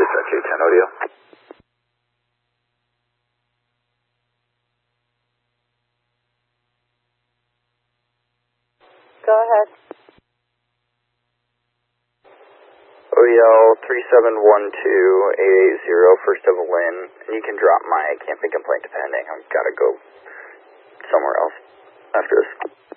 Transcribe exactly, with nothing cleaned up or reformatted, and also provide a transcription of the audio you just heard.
J ten audio. Go ahead. O E L three seven one two eight eight zero, First Evelyn, and you can drop my camping complaint depending. I've got to go somewhere else after this.